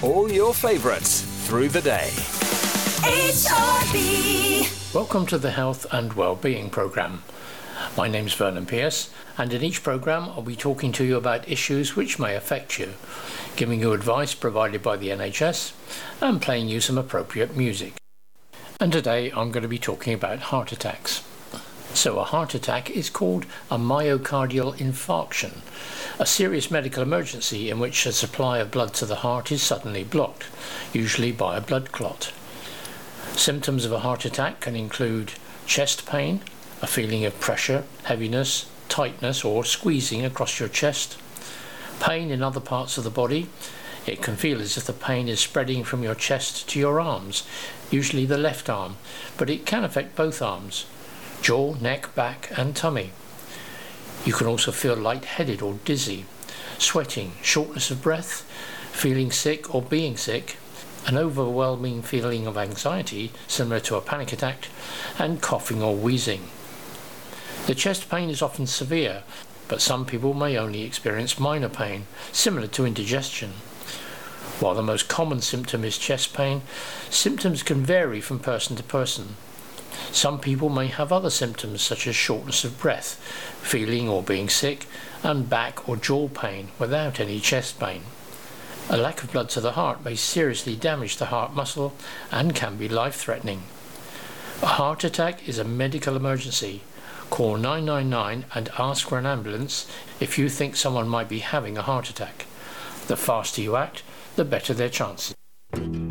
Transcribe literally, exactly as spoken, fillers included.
All your favourites through the day. H R B. Welcome to the Health and Wellbeing Programme. My name's Vernon Pierce, and in each programme I'll be talking to you about issues which may affect you, giving you advice provided by the N H S and playing you some appropriate music. And today I'm going to be talking about heart attacks. So a heart attack is called a myocardial infarction, a serious medical emergency in which the supply of blood to the heart is suddenly blocked, usually by a blood clot. Symptoms of a heart attack can include chest pain, a feeling of pressure, heaviness, tightness or squeezing across your chest, pain in other parts of the body. It can feel as if the pain is spreading from your chest to your arms, usually the left arm, but it can affect both arms, jaw, neck, back and tummy. You can also feel lightheaded or dizzy, sweating, shortness of breath, feeling sick or being sick, an overwhelming feeling of anxiety similar to a panic attack, and coughing or wheezing. The chest pain is often severe, but some people may only experience minor pain, similar to indigestion. While the most common symptom is chest pain, symptoms can vary from person to person. Some people may have other symptoms such as shortness of breath, feeling or being sick, and back or jaw pain without any chest pain. A lack of blood to the heart may seriously damage the heart muscle and can be life-threatening. A heart attack is a medical emergency. Call nine nine nine and ask for an ambulance if you think someone might be having a heart attack. The faster you act, the better their chances.